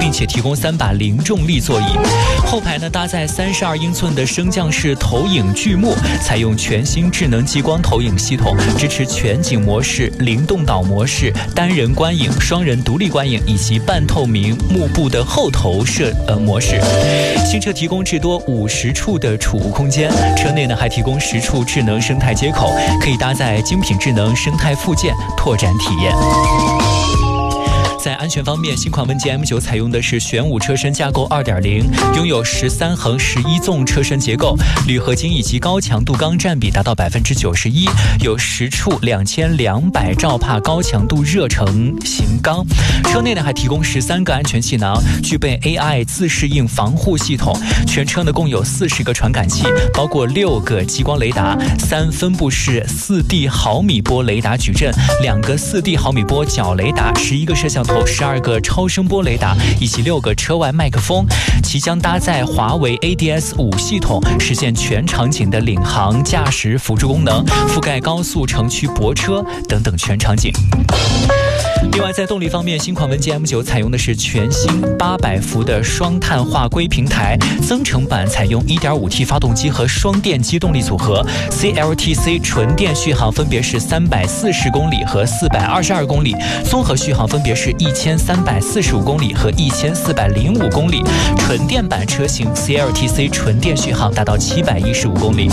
并且提供3把零重力座椅。后排呢搭载32英寸的升降式投影巨幕，采用全新智能激光投影系统，支持全景模式、灵动岛模式、单人观影、双人独立观影以及半透明幕布的后头模式。新车提供至多50处的储物空间，车内呢还提供10处智能生态接口，可以搭载精品智能生态附件，拓展体验。在安全方面，新款文件 M9 采用的是玄武车身架构 2.0， 拥有13横11纵车身结构，铝合金以及高强度钢占比达到 91%， 有10处2200兆帕高强度热成型钢。车内呢还提供13个安全气囊，具备 AI 自适应防护系统。全车呢共有40个传感器，包括6个激光雷达、3分布式4D 毫米波雷达矩阵、2个4D 毫米波角雷达、11个摄像头、12个超声波雷达以及6个车外麦克风。其将搭载华为 ADS5 系统，实现全场景的领航驾驶辅助功能，覆盖高速城区泊车等等全场景。另外在动力方面，新款文件 M9 采用的是全新800伏的双碳化硅平台，增程版采用 1.5T 发动机和双电机动力组合， CLTC 纯电续航分别是340公里和422公里，综合续航分别是1345公里和1405公里。纯电版车型 CLTC 纯电续航达到715公里。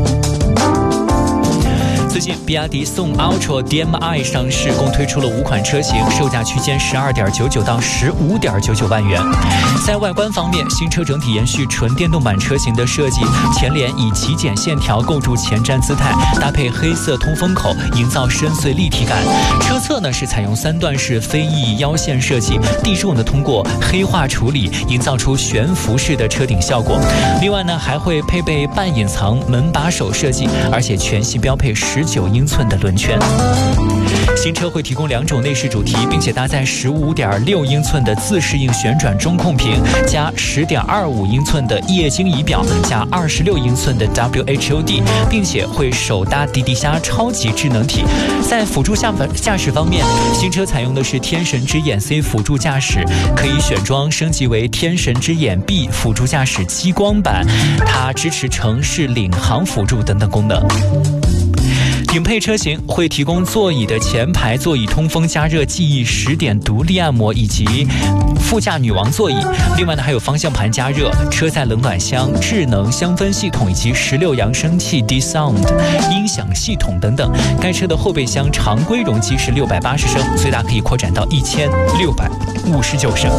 最近，比亚迪宋 Ultra DM-i 上市，共推出了5款车型，售价区间12.99到15.99万元。在外观方面，新车整体延续纯电动版车型的设计，前脸以极简线条构筑前瞻姿态，搭配黑色通风口，营造深邃立体感。车侧呢是采用3段式飞翼腰线设计，地柱呢通过黑化处理，营造出悬浮式的车顶效果。另外呢还会配备半隐藏门把手设计，而且全系标配19英寸的轮圈。新车会提供2种内饰主题，并且搭载15.6英寸的自适应旋转中控屏，加10.25英寸的液晶仪表，加26英寸的 WHUD， 并且会首搭滴滴虾超级智能体。在辅助驾驶方面，新车采用的是天神之眼 C 辅助驾驶，可以选装升级为天神之眼 B 辅助驾驶激光版，它支持城市领航辅助等等功能。顶配车型会提供座椅的前排座椅通风加热记忆10点独立按摩以及副驾女王座椅。另外呢还有方向盘加热、车载冷暖箱、智能香氛系统以及16扬声器 D-Sound 音响系统等等。该车的后备箱常规容积是680升，最大可以扩展到1659升。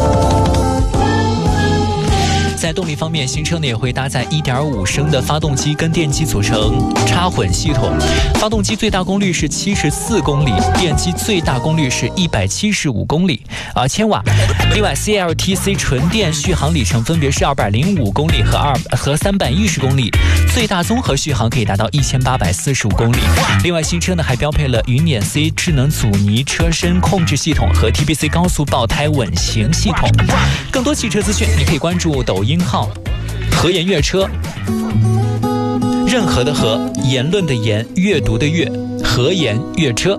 在动力方面，新车呢也会搭载1.5升的发动机跟电机组成插混系统，发动机最大功率是74公里，电机最大功率是175千瓦。另外 CLTC 纯电续航里程分别是205公里和310公里，最大综合续航可以达到1845公里。另外新车呢还标配了云辇 C 智能阻尼车身控制系统和 TBC 高速爆胎稳行系统。更多汽车资讯你可以关注抖音号和颜悦车，任何的和，言论的言，阅读的阅，和颜悦车。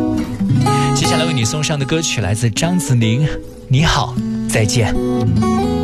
接下来为你送上的歌曲来自张子宁，你好，再见。